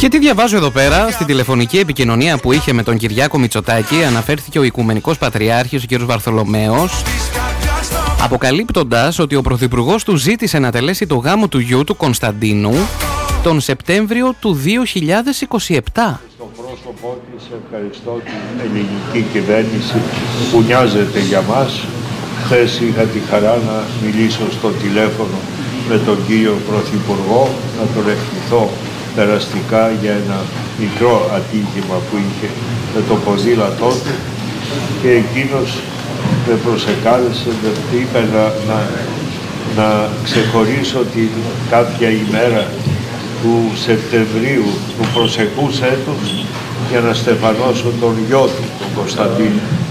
Και τι διαβάζω εδώ πέρα, στην τηλεφωνική επικοινωνία που είχε με τον Κυριάκο Μητσοτάκη, αναφέρθηκε ο Οικουμενικός Πατριάρχης, ο κ. Βαρθολομαίος, αποκαλύπτοντας ότι ο Πρωθυπουργός του ζήτησε να τελέσει το γάμο του γιού του Κωνσταντίνου τον Σεπτέμβριο του 2027. Στο πρόσωπό της ευχαριστώ την ελληνική κυβέρνηση που νοιάζεται για μας. Χθες είχα τη χαρά να μιλήσω στο τηλέφωνο με τον κύριο Πρωθυπουργό, να τον ευχηθώ περαστικά για ένα μικρό ατύχημα που είχε με το ποδήλατό του, και εκείνος με προσεκάλεσε, είπε να ξεχωρίσω την κάποια ημέρα του Σεπτεμβρίου του προσεχούς έτους για να στεφανώσω τον γιο του, τον Κωνσταντίνο.